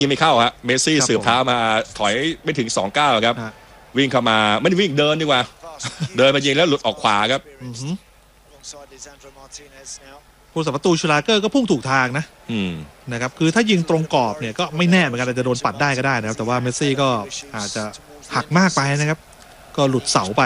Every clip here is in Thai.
ยิงไม่เข้าฮะเมสซี่สืบเท้ามาถอยไม่ถึง2 ก้าวครับวิ่งเข้ามาไม่ได้วิ่งเดินดีกว่าเดินมายิงแล้วหลุดออกขวาครับผู้สัมประตูชูลาเกอร์ก็พุ่งถูกทางนะครับคือถ้ายิงตรงกรอบเนี่ยก็ไม่แน่เหมือนกันอาจจะโดนปัดได้ก็ได้นะครับแต่ว่าเมสซี่ก็อาจจะหักมากไปนะครับก็หลุดเสาไป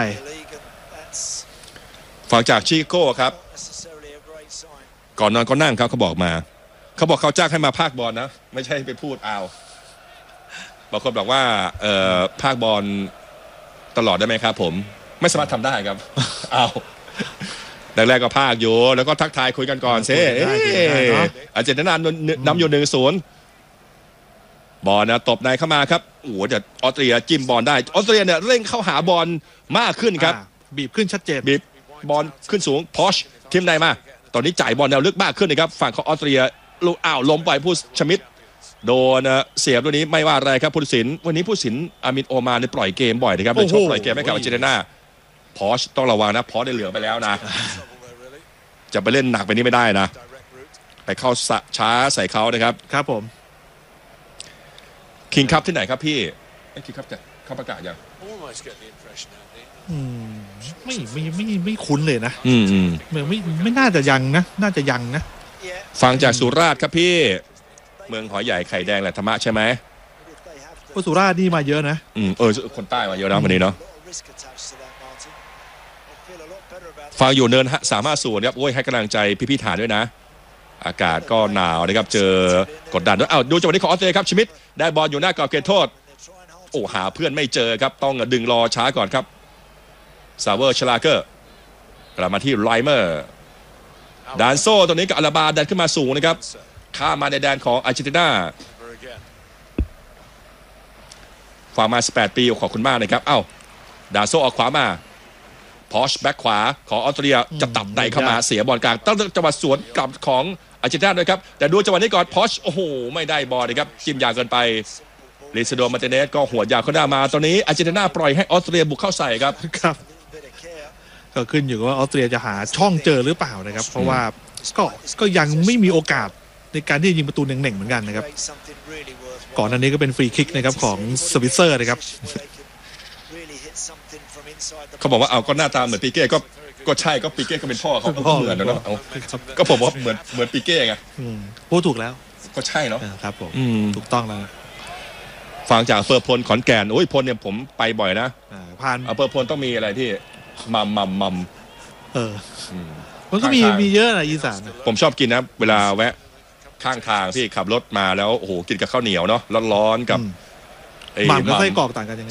ฝั่งจากชิโก้ครับก่อนนอนก็นั่งครับเขาบอกเขาจ้างให้มาพากบอลนะไม่ใช่ไปพูดเอาบางคนบอกว่าพากบอลตลอดได้ไหมครับผมไม่สามารถทำได้ครับเอาแรกๆก็พากอยู่แล้วก็ทักทายคุยกันก่อนเซ่อาร์เจนตินานำอยู่1-0บอลนะตบในเข้ามาครับโอ้โหแต่ออสเตรียจิ้มบอลได้ออสเตรียเนี่ยเร่งเข้าหาบอลมากขึ้นครับบีบขึ้นชัดเจนบีบบอลขึ้นสูงพอชทีมในมาตอนนี้จ่ายบอลแนวลึกมากขึ้นนะครับฝั่งของออสเตรียล้มไปผู้ชมิดโดนเสียบตัวนี้ไม่ว่าอะไรครับผู้ตัดสินวันนี้ผู้ตัดสินอามินโอมานปล่อยเกมบ่อยนะครับเป็นชกปล่อยเกมให้กับอาร์เจนตินาพอชต้องระวังนะพอชได้เหลืองไปแล้วนะจะไปเล่นหนักไปนี้ไม่ได้นะไปเข้าช้าใส่เขานะครับครับผมคิงคัพที่ไหนครับพี่คิงคัพจะเข้าประกาศยังไม่คุ้นเลยนะไม่น่าจะยังนะน่าจะยังนะฟังจากสุราษฎร์ครับพี่เมืองหอยใหญ่ไข่แดงแหละธรรมะใช่ไหมสุราษฎร์นี่มาเยอะนะคนใต้มาเยอะนะวันนี้เนาะฟังอยู่เนิน350ครับโอ้ยให้กำลังใจพี่ๆฐานด้วยนะอากาศก็หนาวนะครับเจอกดดันด้วยดูจังหวะนี้ของออสเตรเลียครับชมิดได้บอลอยู่หน้ากรอบเขตโทษโอ้หาเพื่อนไม่เจอครับต้องดึงรอช้าก่อนครับซาเวอร์ชลาเกอร์กลับมาที่ไลเมอร์ดานโซ่ตัวนี้กับอาราบาดันขึ้นมาสูงนะครับข้ามมาในแดนของอาร์เจนตินาฝากมา18 ปีขอบคุณมากนะครับดานโซ่ออกขวามาพอชแบ็คขวาของออสเตรียจะตับในเข้ามาเสียบอลกลางต้องจังหวะสวนกลับของอาร์เจนตินาด้วยครับแต่ดูจังหวะนี้ก่อนพอชโอ้โหไม่ได้บอลนะครับจิ้มยาวเกินไปลิซาโดมาร์ติเนสก็หัวยาวเข้าหน้ามาตอนนี้อาร์เจนตินาปล่อยให้ออสเตรียบุกเข้าใส่ครับก็ขึ้นอยู่ว่าออสเตรียจะหาช่องเจอหรือเปล่านะครับเพราะว่าก็ยังไม่มีโอกาสในการที่จะยิงประตูเน่งๆเหมือนกันนะครับก่อนหน้านี้ก็เป็นฟรีคิกนะครับของสวิตเซอร์นะครับเขาบอกว่าก็หน้าตาเหมือนปีเก้ก็ใช่ก็ปีเก้ก็เป็นพ่อเขาเหมือนนะก็ผมว่าเหมือนปีเก้ไงพูดถูกแล้วก็ใช่เนาะครับผมถูกต้องแล้วฟังจากเฟอร์พลขอนแก่นโอ้ยพลเนี่ยผมไปบ่อยนะผ่านเฟอร์พลต้องมีอะไรที่มัมมันก็มีเยอะนะอีสานผมชอบกินนะเวลาแวะข้างทางพี่ขับรถมาแล้วโอ้โหกินกับข้าวเหนียวเนาะร้อนๆกับหม่ำกับไส้กรอกต่างกันยังไง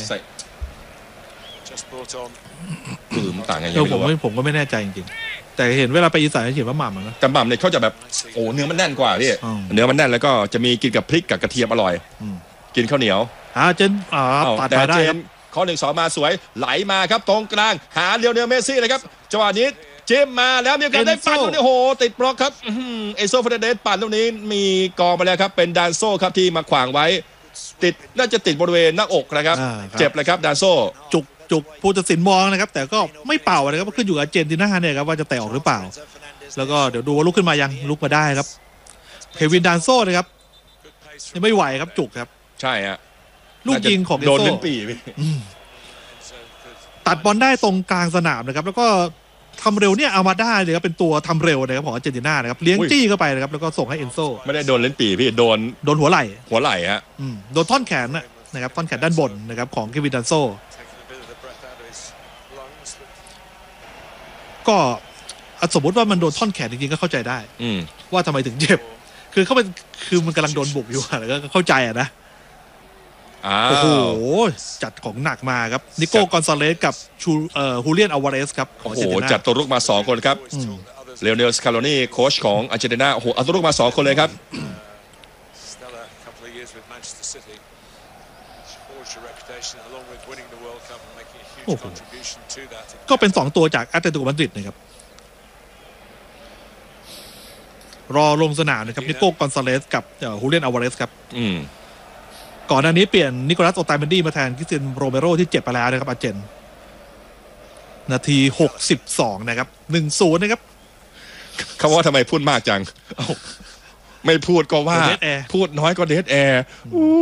ต่างกันยังไงผมก็ไม่แน่ใจจริงๆแต่เห็นเวลาไปอีสานเขียนว่าหม่ำนะแต่หม่ำเนี่ยเขาจะแบบโอ้เนื้อมันแน่นกว่าพี่เนื้อมันแน่นแล้วก็จะมีกินกับพริกกับกระเทียมอร่อยกินข้าวเหนียวเจนตัดมาได้ข้อ1-2มาสวยไหลมาครับตรงกลางหาเลียวเนลเมซี่เลยครับจังหวะนี้จิ้มมาแล้วมีโอกาสได้ปั่นตรงนี้โอ้โหติดบล็อกครับเอโซเฟรเดสปั่นตรงนี้มีกองมาแล้วครับเป็นดานโซ่ครับที่มาขวางไว้น่าจะติดบริเวณหน้าอกนะครับเจ็บเลยครับดานโซ่จุกผู้ตัดสินมองนะครับแต่ก็ไม่เป่านะครับขึ้นอยู่กับอาร์เจนตินาเนี่ยครับว่าจะเตะออกหรือเปล่าแล้วก็เดี๋ยวดูว่าลุกขึ้นมายังลุกมาได้ครับเควินดานโซ่นะครับยังไม่ไหวครับจุกครับใช่ฮะลูกยิงของเอโซ่โดนเล่นปีตัดบอลได้ตรงกลางสนามนะครับแล้วก็ทำเร็วเนี่ยเอามาได้เลยครับเป็นตัวทำเร็วนะครับของอาร์เจนตินานะครับเลี้ยงจี้เข้าไปนะครับแล้วก็ส่งให้เอนโซไม่ได้โดนเล่นปีพี่โดนหัวไหล่ฮะโดนท่อนแขนนะครับท่อนแขนด้านบนนะครับของเควินดานโซ่ก็สมมติว่ามันโดนท่อนแขนจริงๆก็เข้าใจได้ว่าทำไมถึงเจ็บคือมันกำลังโดนบุกอยู่แล้วก็เข้าใจนะโอ้โหจัดของหนักมาครับนิโก้กอนซาเลสกับฮูเลียนอลวาเรสครับโอ้โหจัดตัวรุกมา2คนครับเลโอเนลสคาโลนี่โค้ชของอาร์เจนตินาโอ้โหเอาตัวรุกมา2คนเลยครับก็เป็น2ตัวจากแอตเลติโกมาดริดนะครับรอลงสนามนะครับนิโก้กอนซาเลสกับฮูเลียนอลวาเรสครับก่อนหน้านี้เปลี่ยนนิโคลัสโอตาเมนดี้มาแทนคริสเตียนโรเมโรที่เจ็บไปแล้วนะครับอาร์เจนนาที62นะครับ 1-0 นะครับเขาว่าทำไมพูดมากจังไม่พูดก็ว่าพูดน้อยก็เดดแอร์